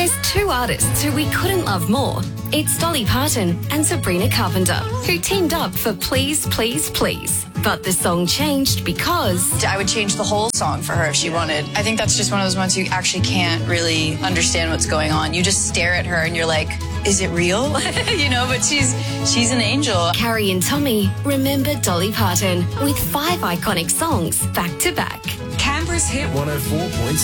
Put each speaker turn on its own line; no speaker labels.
There's two artists who we couldn't love more. It's Dolly Parton and Sabrina Carpenter, who teamed up for Please, Please, Please. But the song changed because...
I would change the whole song for her if she wanted. I think that's just one of those ones you actually can't really understand what's going on. You just stare at her and you're like, is it real? But she's an angel.
Carrie and Tommy remember Dolly Parton with 5 iconic songs back to back.
Canberra's hit
104.7.